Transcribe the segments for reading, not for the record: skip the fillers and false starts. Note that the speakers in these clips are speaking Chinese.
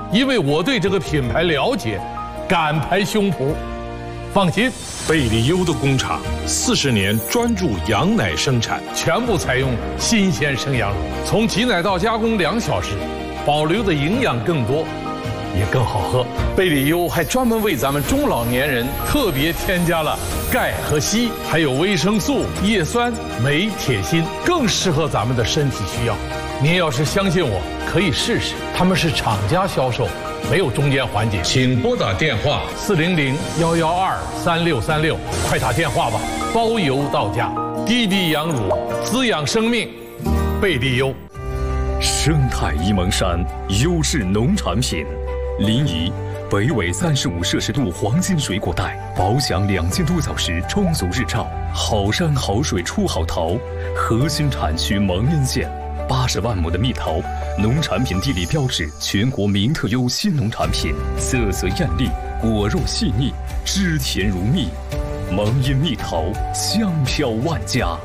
因为我对这个品牌了解，敢拍胸脯。放心， 贝利优的工厂40年专注羊奶生产， 全部采用新鲜生羊乳，从挤奶到加工2小时，保留的营养更多，也更好喝。贝利优还专门为咱们中老年人特别添加了钙和硒，还有维生素、叶酸、镁、铁、锌，更适合咱们的身体需要。您要是相信我，可以试试，他们是厂家销售，没有中间环节。 请拨打电话 400-112-3636，快打电话吧，包邮到家。滴滴羊乳，滋养生命，贝利优。 生态沂蒙山优质农产品，临沂北纬35摄氏度黄金水果带，保享2000多小时充足日照，好山好水出好桃。核心产区蒙阴县，80万亩的蜜桃，农产品地理标志，全国名特优新农产品，色泽艳丽，果肉细腻，汁甜如蜜。蒙阴蜜桃，香飘万家。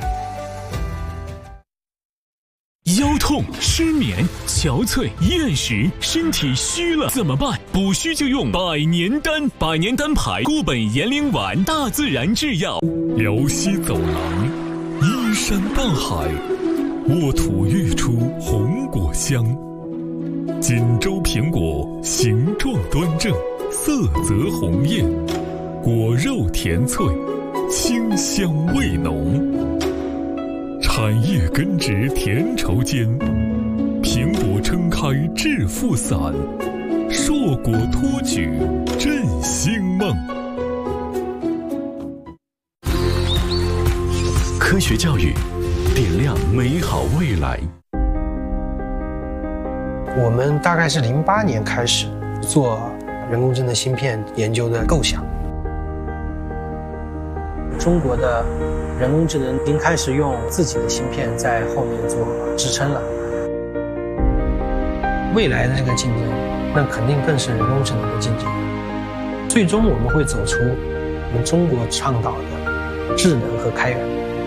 腰痛、失眠、憔悴、厌食，身体虚了怎么办？补虚就用百年丹，百年丹牌固本延龄丸，大自然制药。辽西走廊，依山傍海，沃土育出红果香。锦州苹果形状端正，色泽红艳，果肉甜脆，清香味浓。产业根植甜稠间，苹果撑开致富伞，硕果托举振兴梦。 科学教育，点亮美好未来。 我们大概是08年开始做人工智能芯片研究的构想。中国的人工智能已经开始用自己的芯片在后面做支撑了。未来的这个竞争，那肯定更是人工智能的竞争。最终我们会走出我们中国倡导的智能和开源。